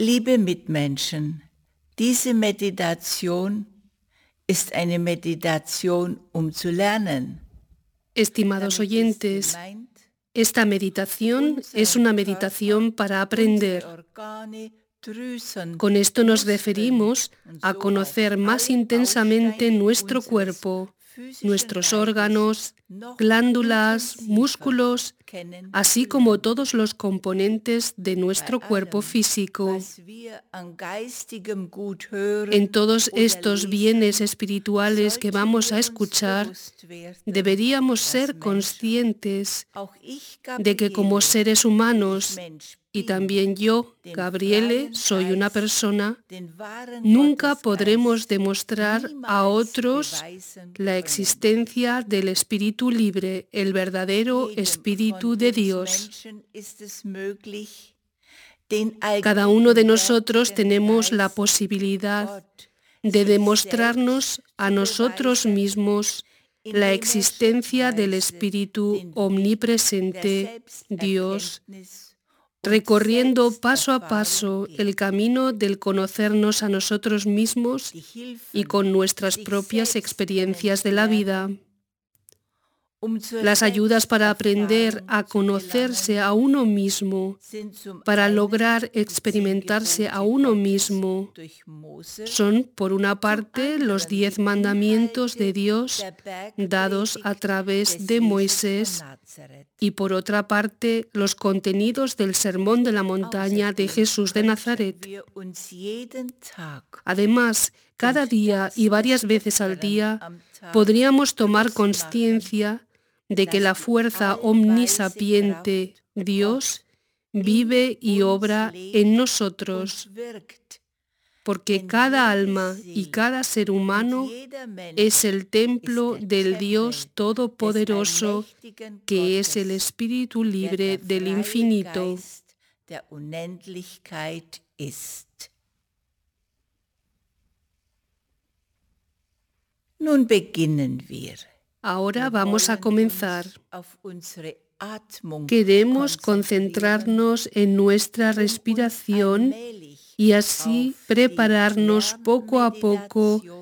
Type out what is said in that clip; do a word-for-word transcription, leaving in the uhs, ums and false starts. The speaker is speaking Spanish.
Liebe Mitmenschen, diese Meditation ist eine Meditation, um zu lernen. Estimados oyentes, esta meditación es una meditación para aprender. Con esto nos referimos a conocer más intensamente nuestro cuerpo, nuestros órganos, glándulas, músculos, así como todos los componentes de nuestro cuerpo físico. En todos estos bienes espirituales que vamos a escuchar, deberíamos ser conscientes de que como seres humanos, y también yo, Gabriele, soy una persona, nunca podremos demostrar a otros la existencia del Espíritu libre, el verdadero Espíritu de Dios. Cada uno de nosotros tenemos la posibilidad de demostrarnos a nosotros mismos la existencia del Espíritu omnipresente, Dios, recorriendo paso a paso el camino del conocernos a nosotros mismos y con nuestras propias experiencias de la vida. Las ayudas para aprender a conocerse a uno mismo, para lograr experimentarse a uno mismo, son, por una parte, los diez mandamientos de Dios dados a través de Moisés y, por otra parte, los contenidos del Sermón de la Montaña de Jesús de Nazaret. Además, cada día y varias veces al día podríamos tomar conciencia de que la fuerza omnisapiente, Dios, vive y obra en nosotros, porque cada alma y cada ser humano es el templo del Dios Todopoderoso, que es el Espíritu libre del infinito. Nun beginnen wir. Ahora vamos a comenzar. Queremos concentrarnos en nuestra respiración y así prepararnos poco a poco